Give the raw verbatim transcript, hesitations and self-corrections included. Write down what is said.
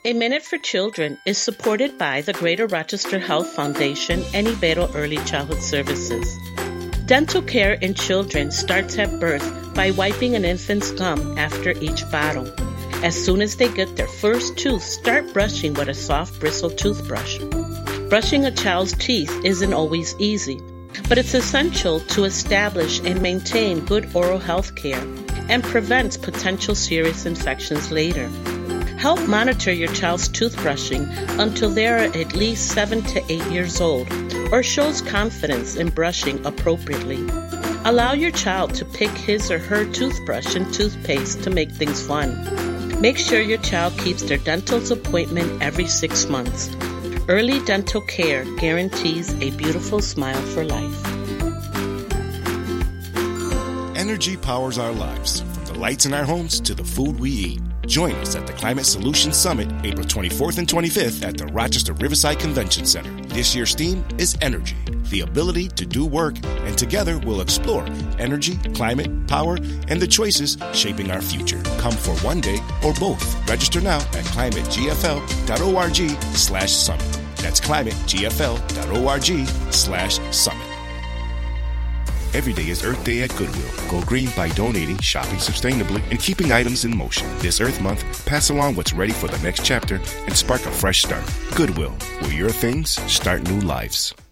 A Minute for Children is supported by the Greater Rochester Health Foundation and Ibero Early Childhood Services. Dental care in children starts at birth by wiping an infant's gum after each bottle. As soon as they get their first tooth, start brushing with a soft bristled toothbrush. Brushing a child's teeth isn't always easy, but it's essential to establish and maintain good oral health care and prevents potential serious infections later. Help monitor your child's toothbrushing until they are at least seven to eight years old or shows confidence in brushing appropriately. Allow your child to pick his or her toothbrush and toothpaste to make things fun. Make sure your child keeps their dental appointment every six months. Early dental care guarantees a beautiful smile for life. Energy powers our lives, from the lights in our homes to the food we eat. Join us at the Climate Solutions Summit, April twenty-fourth and twenty-fifth at the Rochester Riverside Convention Center. This year's theme is energy, the ability to do work, and together we'll explore energy, climate, power, and the choices shaping our future. Come for one day or both. Register now at climategfl.org slash summit. That's climategfl.org slash summit. Every day is Earth Day at Goodwill. Go green by donating, shopping sustainably, and keeping items in motion. This Earth Month, pass along what's ready for the next chapter and spark a fresh start. Goodwill, where your things start new lives.